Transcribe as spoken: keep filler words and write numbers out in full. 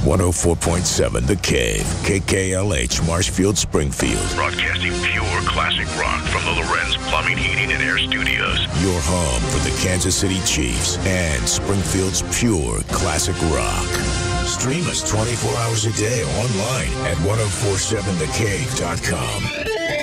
one oh four point seven The Cave, K K L H, Marshfield, Springfield. Broadcasting pure classic rock from the Lorenz Plumbing, Heating, and Air Studios. Your home for the Kansas City Chiefs and Springfield's pure classic rock. Stream us twenty-four hours a day online at ten forty-seven the cave dot com.